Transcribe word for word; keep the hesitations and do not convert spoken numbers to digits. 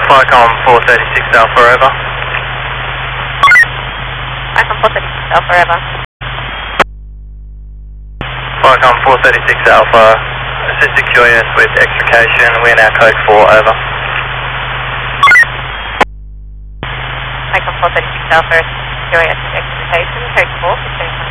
Flycom four thirty-six Alpha, over. Flycom four thirty-six Alpha, over. Flycom four thirty-six Alpha, assist secure units with extrication, we're now code four, over. Flycom four thirty-six Alpha, secure units with extrication, code four, fifteen hundred.